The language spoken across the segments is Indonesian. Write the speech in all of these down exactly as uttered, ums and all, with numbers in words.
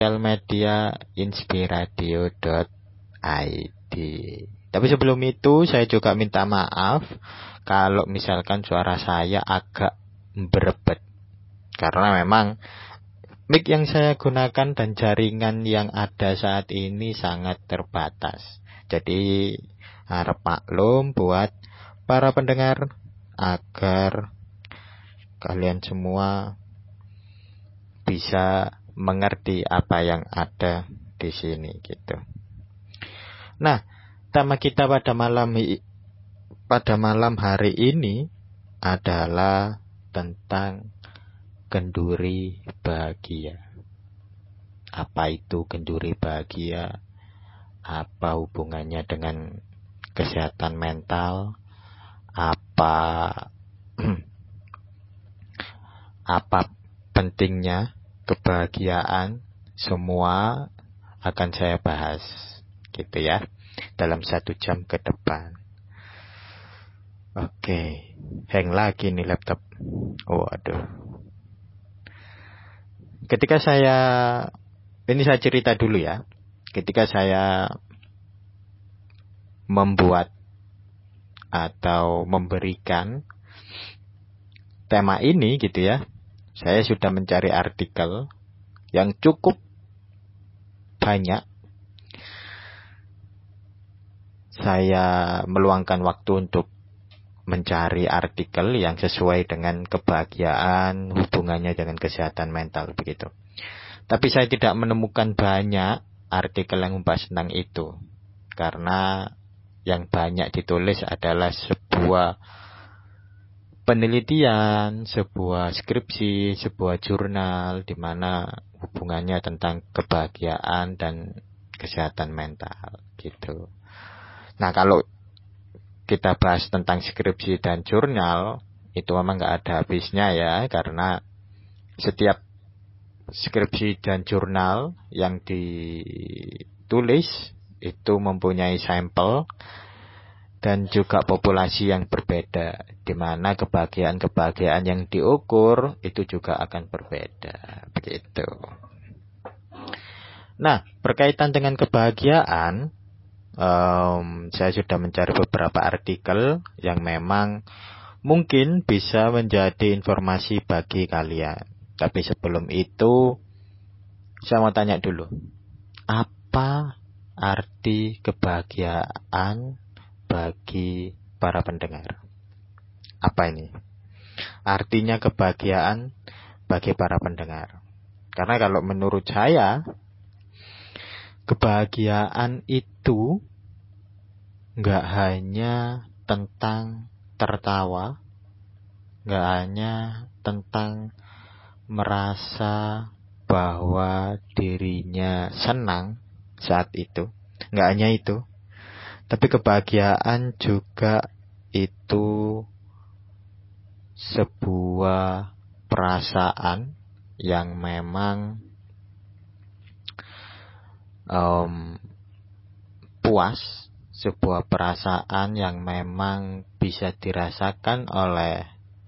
sosial media inspiradio dot i d. Tapi sebelum itu saya juga minta maaf kalau misalkan suara saya agak berebet, karena memang mic yang saya gunakan dan jaringan yang ada saat ini sangat terbatas. Jadi harap maklum buat para pendengar agar kalian semua bisa mengerti apa yang ada di sini gitu. Nah, tema kita pada malam pada malam hari ini adalah tentang kenduri bahagia. Apa itu kenduri bahagia? Apa hubungannya dengan kesehatan mental? Apa apa pentingnya kebahagiaan? Semua akan saya bahas gitu ya dalam satu jam ke depan. Oke, hang lagi nih laptop. Oh aduh. Ketika saya, ini saya cerita dulu ya. Ketika saya membuat atau memberikan tema ini gitu ya, saya sudah mencari artikel yang cukup banyak. Saya meluangkan waktu untuk mencari artikel yang sesuai dengan kebahagiaan, hubungannya dengan kesehatan mental begitu. Tapi saya tidak menemukan banyak artikel yang membahas tentang itu, karena yang banyak ditulis adalah sebuah penelitian, sebuah skripsi, sebuah jurnal di mana hubungannya tentang kebahagiaan dan kesehatan mental gitu. Nah, kalau kita bahas tentang skripsi dan jurnal, itu memang nggak ada habisnya ya, karena setiap skripsi dan jurnal yang ditulis itu mempunyai sampel dan juga populasi yang berbeda, di mana kebahagiaan-kebahagiaan yang diukur itu juga akan berbeda, begitu. Nah, berkaitan dengan kebahagiaan, Um, saya sudah mencari beberapa artikel yang memang mungkin bisa menjadi informasi bagi kalian. Tapi sebelum itu, saya mau tanya dulu, apa arti kebahagiaan bagi para pendengar? Apa ini? Artinya kebahagiaan bagi para pendengar. Karena kalau menurut saya, kebahagiaan itu nggak hanya tentang tertawa, nggak hanya tentang merasa bahwa dirinya senang saat itu, nggak hanya itu. Tapi kebahagiaan juga itu sebuah perasaan yang memang Um, puas, sebuah perasaan yang memang bisa dirasakan oleh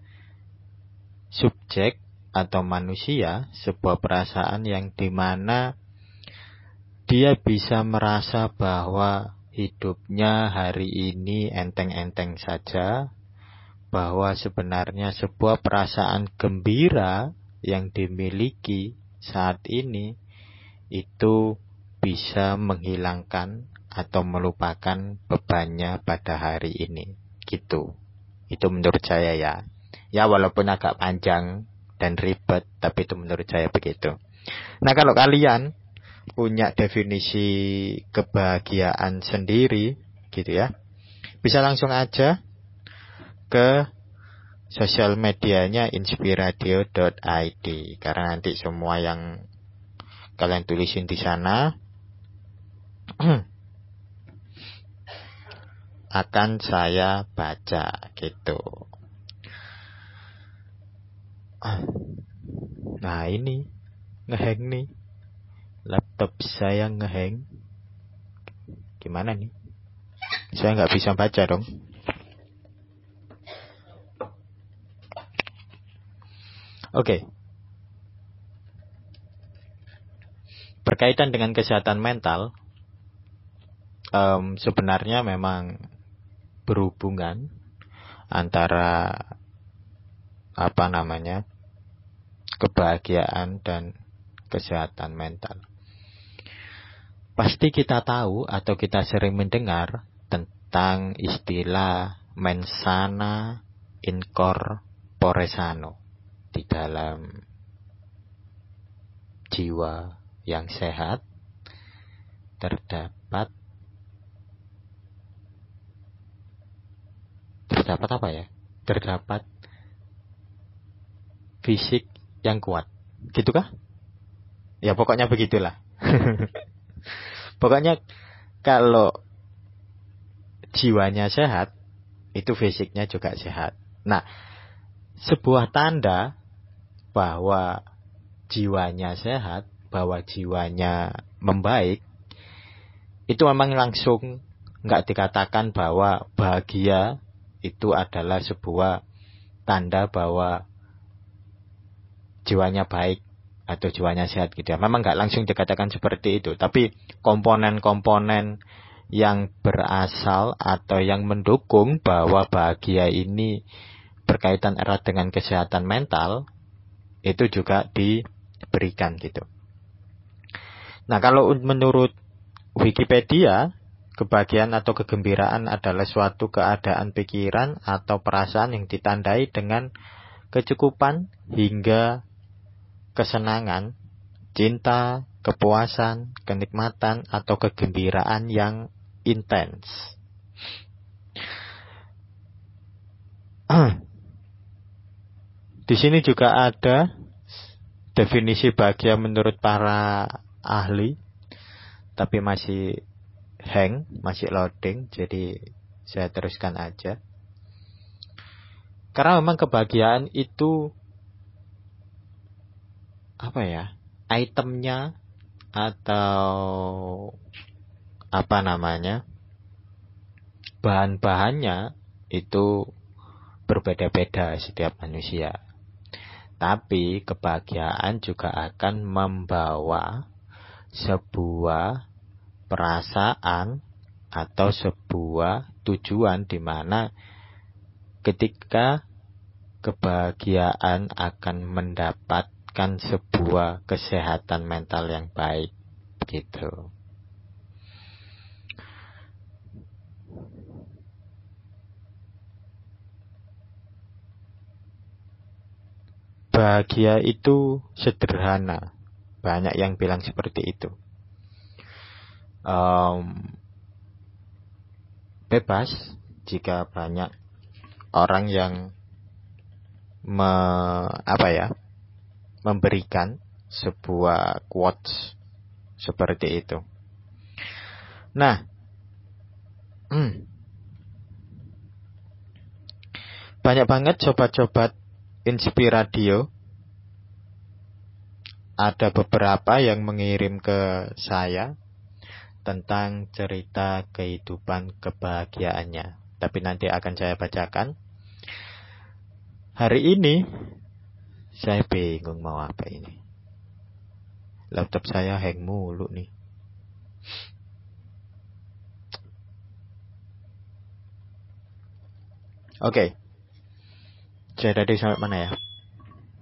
subjek atau manusia, sebuah perasaan yang dimana dia bisa merasa bahwa hidupnya hari ini enteng-enteng saja, bahwa sebenarnya sebuah perasaan gembira yang dimiliki saat ini itu bisa menghilangkan atau melupakan bebannya pada hari ini. Gitu. Itu menurut saya ya. Ya walaupun agak panjang dan ribet, tapi itu menurut saya begitu. Nah, kalau kalian punya definisi kebahagiaan sendiri gitu ya, bisa langsung aja ke sosial medianya inspiradio dot i d, karena nanti semua yang kalian tulisin di sana akan saya baca gitu. Nah ini ngehang nih, laptop saya ngehang. Gimana nih? Saya nggak bisa baca dong. Oke. berkaitan dengan kesehatan mental, um, sebenarnya memang berhubungan antara apa namanya kebahagiaan dan kesehatan mental. Pasti kita tahu atau kita sering mendengar tentang istilah mens sana in corpore sano. Di dalam jiwa yang sehat terdapat terdapat apa ya? Terdapat fisik yang kuat. Gitu kah? Ya pokoknya begitulah. Pokoknya kalau jiwanya sehat, itu fisiknya juga sehat. Nah, sebuah tanda bahwa jiwanya sehat, bahwa jiwanya membaik, itu memang langsung nggak dikatakan bahwa bahagia itu adalah sebuah tanda bahwa jiwanya baik atau jiwanya sehat gitu ya. Memang nggak langsung dikatakan seperti itu, tapi komponen-komponen yang berasal atau yang mendukung bahwa bahagia ini berkaitan erat dengan kesehatan mental itu juga diberikan gitu. Nah, kalau menurut Wikipedia, kebahagiaan atau kegembiraan adalah suatu keadaan pikiran atau perasaan yang ditandai dengan kecukupan hingga kesenangan, cinta, kepuasan, kenikmatan, atau kegembiraan yang intens. Di sini juga ada definisi bahagia menurut para ahli, tapi masih hang, masih loading, jadi saya teruskan aja. Karena memang kebahagiaan itu apa ya, itemnya atau apa namanya, bahan-bahannya itu berbeda-beda setiap manusia. Tapi kebahagiaan juga akan membawa sebuah perasaan atau sebuah tujuan di mana ketika kebahagiaan akan mendapatkan sebuah kesehatan mental yang baik gitu. Bahagia itu sederhana. Banyak yang bilang seperti itu. Um, bebas jika banyak orang yang me, apa ya, memberikan sebuah quotes seperti itu. Nah, hmm, banyak banget sobat-sobat Inspiradio. Ada beberapa yang mengirim ke saya tentang cerita kehidupan kebahagiaannya. Tapi nanti akan saya bacakan. Hari ini saya bingung mau apa ini. Laptop saya hang mulu nih. Oke. Okay. Saya tadi sampai mana ya?